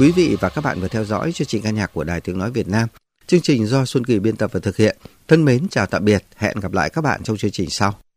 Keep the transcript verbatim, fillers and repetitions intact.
Quý vị và các bạn vừa theo dõi chương trình ca nhạc của Đài Tiếng Nói Việt Nam. Chương trình do Xuân Kỳ biên tập và thực hiện. Thân mến chào tạm biệt, hẹn gặp lại các bạn trong chương trình sau.